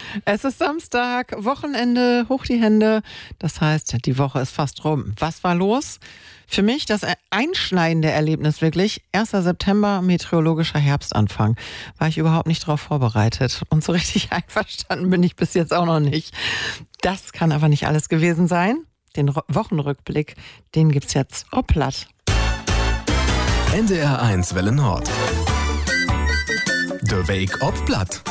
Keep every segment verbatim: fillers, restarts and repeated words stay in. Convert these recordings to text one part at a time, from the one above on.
Es ist Samstag, Wochenende, hoch die Hände. Das heißt, die Woche ist fast rum. Was war los? Für mich das einschneidende Erlebnis wirklich. erster September, meteorologischer Herbstanfang. War ich überhaupt nicht darauf vorbereitet. Und so richtig einverstanden bin ich bis jetzt auch noch nicht. Das kann aber nicht alles gewesen sein. Den Wochenrückblick, den gibt's jetzt au platt. N D R eins Welle Nord. Der Weg ob Platt.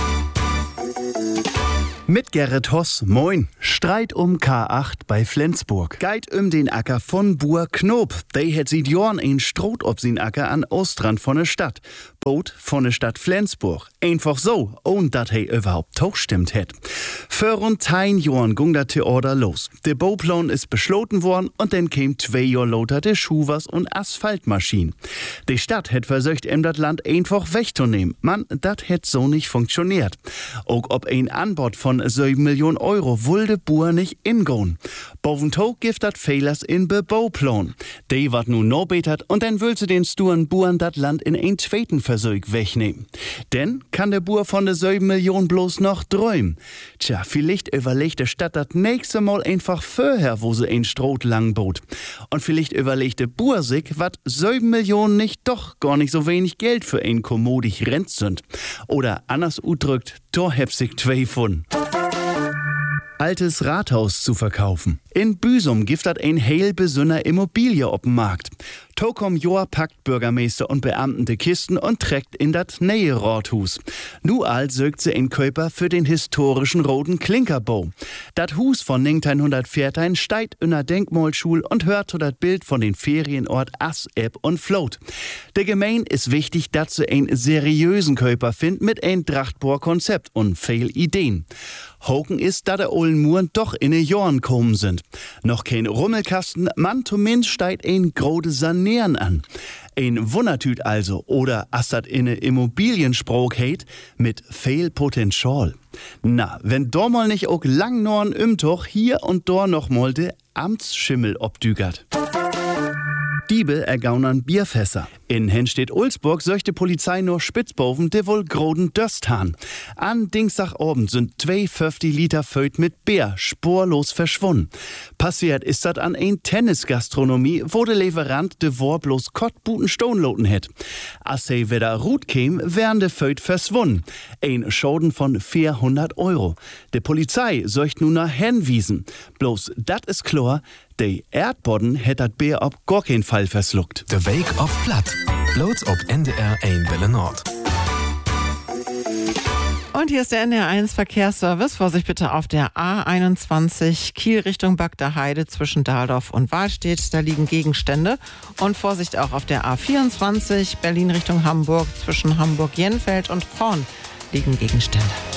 Mit Gerrit Hoss, moin. Streit um K acht bei Flensburg. Geht um den Acker von Buhr Knob. Der hat seit Jahren ein Stroh ob sin Acker an Ostrand von der Stadt. Boot von der Stadt Flensburg. Einfach so, ohne dass er überhaupt hochstimmt hat. Für rund ein Jahren ging das Theater los. Der Bauplan ist beschlossen worden und dann käm zwei Jahre lauter der Schuhwas und Asphaltmaschinen. Die Stadt hat versucht, ihm das Land einfach wegzunehmen. Man, das hat so nicht funktioniert. Auch ob ein Anbot von sieben Millionen Euro wollte Buhr nicht ingehen. Boventog gibt das Fehlers in be Bauplan. Die wat nun no betert und dann will sie den sturen Buhren das Land in ein zweiten Versuch wegnehmen. Denn kann der Buhr von der sieben Millionen bloß noch träumen. Tja, vielleicht überlegt die Stadt das nächste Mal einfach vorher, wo sie ein Stroh lang bot. Und vielleicht überlegt der Buhr sich, wat sieben Millionen nicht doch gar nicht so wenig Geld für ein kommodig Rent sind. Oder anders udrückt, da heb sich zwei von. Altes Rathaus zu verkaufen. In Büsum gibt das ein heil besünner Immobilie op dem Markt. Tokom Joa packt Bürgermeister und Beamten de Kisten und trägt in dat neue Rathus. Nu all sögt sie in Köper für den historischen roten Klinkerbau. Dat Hus von neunzehnhundertvierzehn steigt in der Denkmalschule und hört zu dat Bild von den Ferienort Ass, Ebb und Float. Der Gemein ist wichtig, dass sie einen seriösen Köper findet mit ein Drachtbohr-Konzept und viel Ideen. Hoken ist, da der ollen Muren doch in den Jahren kommen sind. Noch kein Rummelkasten, man zumindest steigt ein grode Sanieren an. Ein Wundertüt also, oder as dat in ne Immobiliensprach heit, mit viel Potenzial. Na, wenn do mal nicht auch lang norn Umtuch hier und dort noch mal de Amtsschimmel obdügert. Diebe ergaunern Bierfässer. In Henstedt-Ulzburg söchte Polizei nur Spitzboven, de wohl groden Dösthan. An Dienstagabend sind zweihundertfünfzig Liter Föt mit Bier spurlos verschwunden. Passiert ist das an ein Tennisgastronomie, wo der Lieferant de Wor bloß Kottbuten Stonloten het. Als he wieder Rut käm, wären de Föt verschwunden. Ein Schaden von vierhundert Euro. De Polizei söcht nun nach Henwiesen. Bloß dat is klar, de Erdboden hätt dat Bier ob gar kein Fall versluckt. Der Weg ob Platt. Bloß ob N D R eins Welle Nord. Und hier ist der N D R eins Verkehrsservice. Vorsicht bitte auf der A einundzwanzig Kiel Richtung Bagder Heide zwischen Dahldorf und Wahlstedt. Da liegen Gegenstände. Und Vorsicht auch auf der A vierundzwanzig Berlin Richtung Hamburg zwischen Hamburg-Jenfeld und Horn liegen Gegenstände.